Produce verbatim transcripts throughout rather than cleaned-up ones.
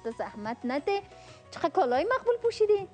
خودت زحمت نده. چقدر کالای مقبول پوشیدی؟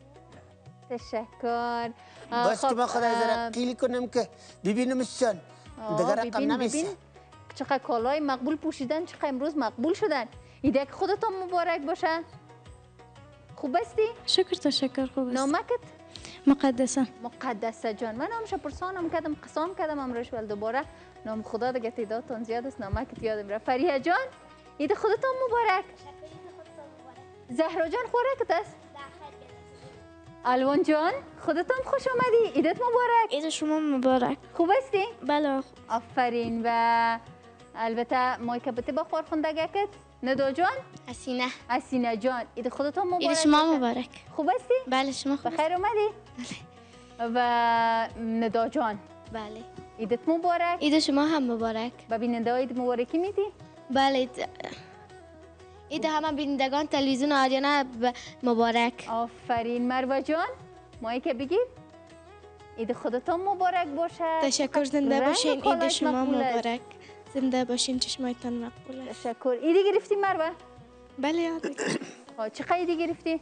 تشکر. باش که من خدا ذره قیلی کنم که ببینمش چون دیگه رقم نمیشه. چقدر کالای مقبول پوشیدن، چقدر امروز مقبول شدن. ایده که خودتان مبارک باشه. خوب هستی؟ شکر تشکر خوب است. نامکت؟ مقدسه. مقدسه جان. من نامش پرسانم کردم، قسم کردم امروز ول دوباره نام خدا دیگه تعدادتان زیاد است، نامکت یادم رفت. فریحه جان ایده خودتان مبارک. زهرا جان خوراکت است؟ الوان جان خودتان خوش آمدی. ایدت مبارک. عید شما مبارک. خوب هستی؟ بله. آفرین. و البته مایکبتی با خورخوندگکت ندا جان؟ حسینه. حسینه جان اید خودتان مبارک. عید شما مبارک. خوب هستی؟ بله شما خوب. بخیر اومدی؟ و ندا جان؟ بله. ایدت مبارک. عید شما هم مبارک. به بیننده ها عید مبارکی میدی؟ بله. عید همه بینندگان تلویزیون آریانا مبارک. آفرین. مروه جان مایک بگید. عید خودتان مبارک باشه. تشکر. زنده باشین. عید شما مبارک. زنده باشین. چشمایتان مقبول است. تشکر. ایدی گرفتی مروه؟ بله یاد. چقدر ایدی گرفتی؟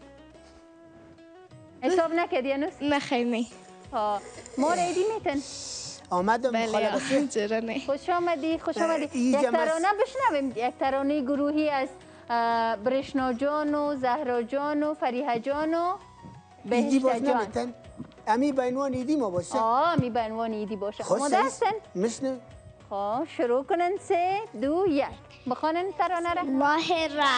حساب نکردی هنوز؟ نه خیر نه. ما را ایدی میتن؟ آمدم. بله چرا نه. خوش آمدی. خوش آمدی. یک ترانه بشنویم. یک ترانه گروهی از برشنا جان و زهرا جان و فریحه جان و بهشت جان. امی به عنوان ایدی ما باشه؟ آه امی به عنوان ایدی باشه. آماده هستن؟ مشنو. خب شروع کنن. سه دو یک بخوانن ترانه را. ماه